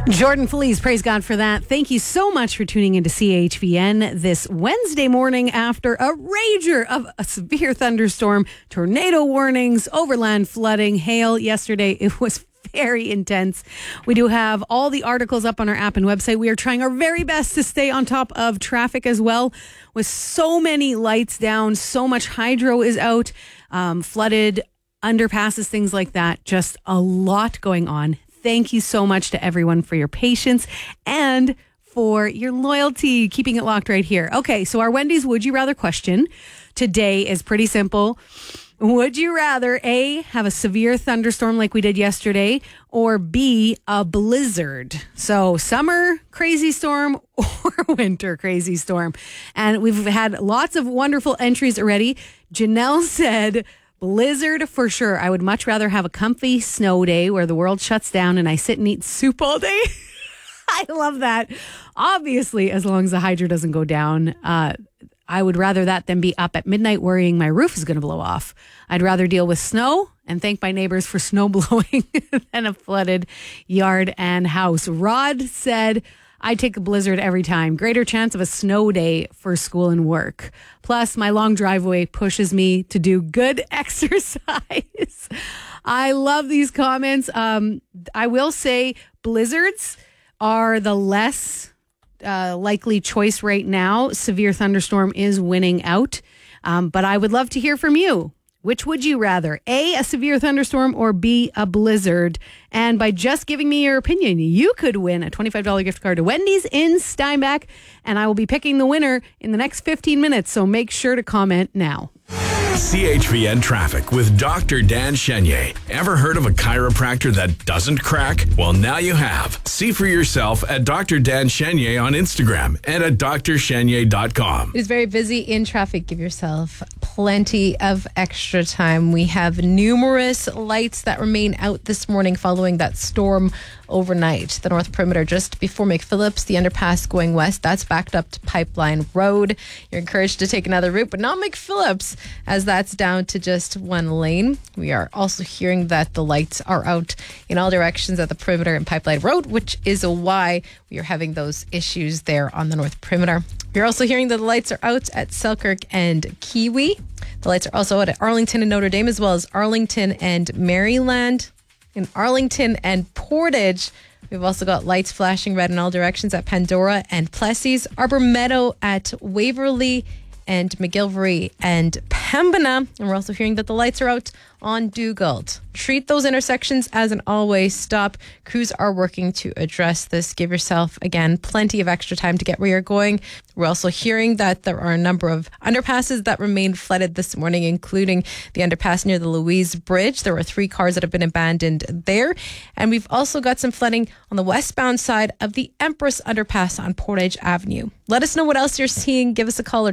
Jordan Feliz, praise God for that. Thank you so much for tuning into CHVN this Wednesday morning after a rager of a severe thunderstorm, tornado warnings, overland flooding, hail yesterday. It was very intense. We do have all the articles up on our app and website. We are trying our very best to stay on top of traffic as well. With so many lights down, so much hydro is out, flooded underpasses, things like that. Just a lot going on. Thank you so much to everyone for your patience and for your loyalty, keeping it locked right here. Okay, so our Wendy's Would You Rather question today is pretty simple. Would you rather A, have a severe thunderstorm like we did yesterday, or B, a blizzard? So summer crazy storm or winter crazy storm. And we've had lots of wonderful entries already. Janelle said, blizzard for sure. I would much rather have a comfy snow day where the world shuts down and I sit and eat soup all day. I love that. Obviously, as long as the hydro doesn't go down, I would rather that than be up at midnight worrying my roof is going to blow off. I'd rather deal with snow and thank my neighbors for snow blowing than a flooded yard and house. Rod said, I take a blizzard every time. Greater chance of a snow day for school and work. Plus, my long driveway pushes me to do good exercise. I love these comments. I will say blizzards are the less likely choice right now. Severe thunderstorm is winning out. But I would love to hear from you. Which would you rather? A, a severe thunderstorm, or B, a blizzard? And by just giving me your opinion, you could win a $25 gift card to Wendy's in Steinbach. And I will be picking the winner in the next 15 minutes. So make sure to comment now. CHVN Traffic with Dr. Dan Chenier. Ever heard of a chiropractor that doesn't crack? Well, now you have. See for yourself at Dr. Dan Chenier on Instagram and at drchenier.com. It is very busy in traffic. Give yourself plenty of extra time. We have numerous lights that remain out this morning following that storm overnight. The North Perimeter just before McPhillips, the underpass going west, that's backed up to Pipeline Road. You're encouraged to take another route, but not McPhillips, as that's down to just one lane. We are also hearing that the lights are out in all directions at the Perimeter and Pipeline Road, which is why we are having those issues there on the North Perimeter. We're also hearing that the lights are out at Selkirk and Kiwi. The lights are also out at Arlington and Notre Dame, as well as Arlington and Maryland. In Arlington and Portage, we've also got lights flashing red in all directions at Pandora and Plessis, Arbor Meadow at Waverly and McGilvery and Pembina. And we're also hearing that the lights are out on Dugald. Treat those intersections as an always stop. Crews are working to address this. Give yourself, again, plenty of extra time to get where you're going. We're also hearing that there are a number of underpasses that remain flooded this morning, including the underpass near the Louise Bridge. There were 3 cars that have been abandoned there. And we've also got some flooding on the westbound side of the Empress Underpass on Portage Avenue. Let us know what else you're seeing. Give us a call or